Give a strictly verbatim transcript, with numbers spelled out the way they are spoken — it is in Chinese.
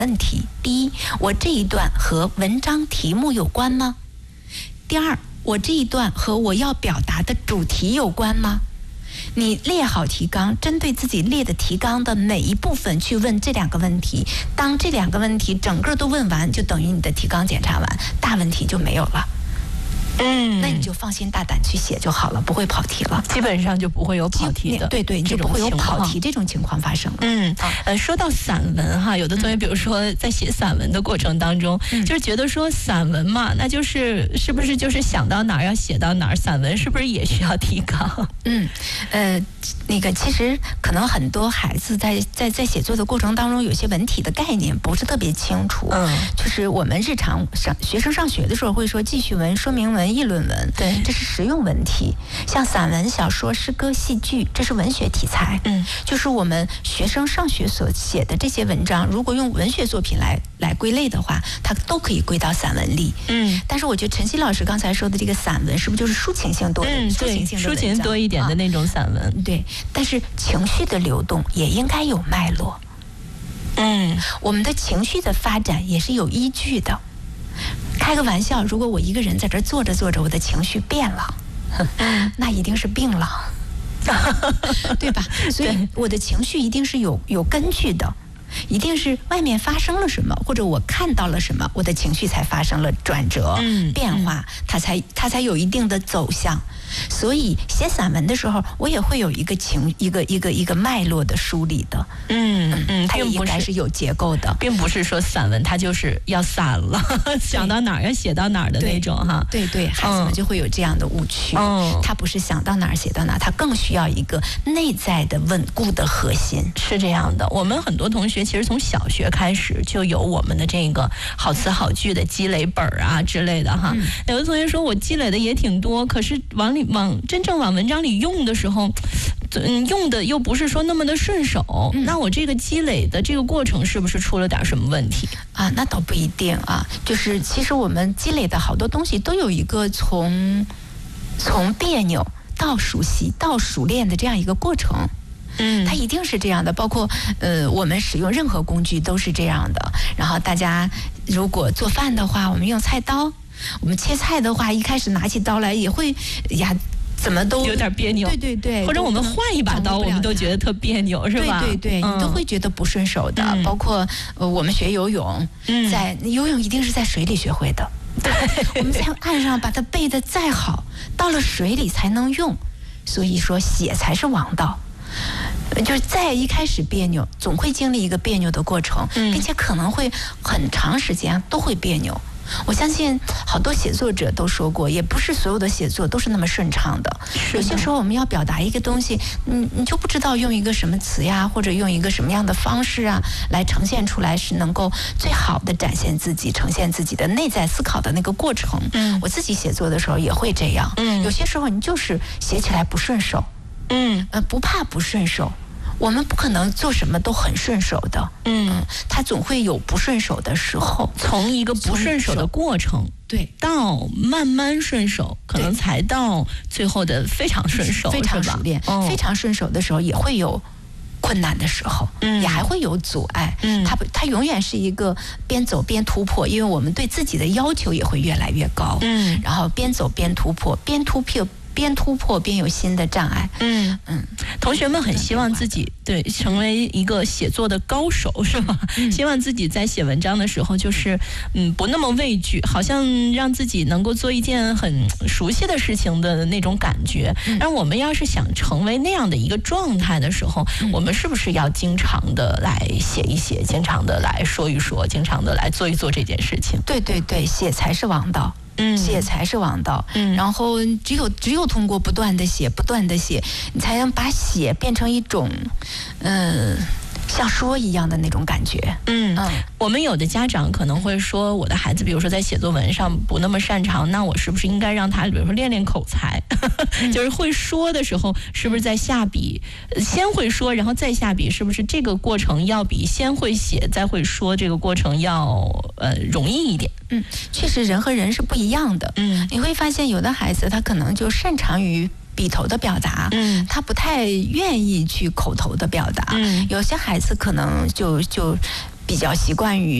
问题：第一，我这一段和文章题目有关吗？第二，我这一段和我要表达的主题有关吗？你列好提纲，针对自己列的提纲的哪一部分去问这两个问题，当这两个问题整个都问完，就等于你的提纲检查完，大问题就没有了。嗯，那你就放心大胆去写就好了，不会跑题了， 基本上就不会有跑题的， 对对，你就不会有跑题这种情况发生了。 嗯，呃，说到散文哈，有的同学比如说在写散文的过程当中，嗯、就是觉得说散文嘛，那就是是不是就是想到哪儿要写到哪儿？散文是不是也需要提纲？ 嗯，呃，那个其实可能很多孩子在在在写作的过程当中，有些文体的概念不是特别清楚。嗯，就是我们日常上学生上学的时候会说记叙文、说明文、议论文， 对， 这是实用文体。像散文、小说、诗歌、戏剧，这是文学题材。嗯，就是我们学生上学所写的这些文章，如果用文学作品来来归类的话，它都可以归到散文里。嗯，但是我觉得陈曦老师刚才说的这个散文，是不是就是抒情性多的？ 嗯， 抒情性的文章， 抒情多一点的那种散文。 啊、对，但是情绪的流动也应该有脉络。嗯，我们的情绪的发展也是有依据的。开个玩笑，如果我一个人在这儿坐着坐着，我的情绪变了，那一定是病了，对吧？所以我的情绪一定是有有根据的，一定是外面发生了什么，或者我看到了什么，我的情绪才发生了转折、嗯、变化，它才它才有一定的走向。所以写散文的时候，我也会有一个情一个一个一个脉络的梳理的，嗯嗯，它也应该是有结构的， 并不是说散文它就是要散了，想到哪儿要写到哪儿的那种哈。 对 对, 对，孩子们就会有这样的误区，嗯，它不是想到哪儿写到哪儿，它更需要一个内在的稳固的核心。 是这样的，我们很多同学其实从小学开始就有我们的这个好词好句的积累本啊之类的哈。嗯、有的同学说我积累的也挺多，可是往里往真正往文章里用的时候，嗯，用的又不是说那么的顺手，嗯、那我这个积累的这个过程是不是出了点什么问题啊？那倒不一定啊，就是其实我们积累的好多东西都有一个从从别扭到熟悉到熟练的这样一个过程。嗯，它一定是这样的，包括呃，我们使用任何工具都是这样的。然后大家如果做饭的话，我们用菜刀。我们切菜的话，一开始拿起刀来也会呀，怎么都有点别扭。 对对对， 或者我们换一把刀，我们都觉得特别扭，是吧？ 对对对，嗯、你都会觉得不顺手的。嗯、包括呃，我们学游泳，嗯、在游泳一定是在水里学会的。对，我们在岸上把它背得再好，到了水里才能用。所以说，写才是王道。就是在一开始别扭，总会经历一个别扭的过程，并且可能会很长时间都会别扭。我相信好多写作者都说过，也不是所有的写作都是那么顺畅的。有些时候我们要表达一个东西，你你就不知道用一个什么词呀，或者用一个什么样的方式啊，来呈现出来是能够最好的展现自己、呈现自己的内在思考的那个过程。嗯，我自己写作的时候也会这样。嗯，有些时候你就是写起来不顺手。嗯，呃，不怕不顺手。我们不可能做什么都很顺手的，嗯，它总会有不顺手的时候。 从一个不顺手的过程， 对， 到慢慢顺手，可能才到最后的非常顺手， 非常熟练，哦、非常顺手的时候也会有困难的时候，嗯，也还会有阻碍，嗯，它它永远是一个边走边突破，因为我们对自己的要求也会越来越高，嗯，然后边走边突破，边突破。边突破边有新的障碍。嗯嗯，同学们很希望自己对成为一个写作的高手，是吧？嗯、希望自己在写文章的时候，就是嗯不那么畏惧，好像让自己能够做一件很熟悉的事情的那种感觉。嗯、而我们要是想成为那样的一个状态的时候，嗯、我们是不是要经常的来写一写，经常的来说一说，经常的来做一做这件事情？ 对对对，写才是王道。嗯，写才是王道。嗯，然后只有只有通过不断的写，不断的写，你才能把写变成一种，嗯、呃，像说一样的那种感觉。 嗯嗯，我们有的家长可能会说，我的孩子，比如说在写作文上不那么擅长，那我是不是应该让他，比如说练练口才，嗯、就是会说的时候，是不是在下笔，先会说，然后再下笔，是不是这个过程要比先会写再会说这个过程要呃容易一点？ 嗯，确实人和人是不一样的。嗯，你会发现有的孩子他可能就擅长于笔头的表达，嗯，他不太愿意去口头的表达。嗯，有些孩子可能就就比较习惯于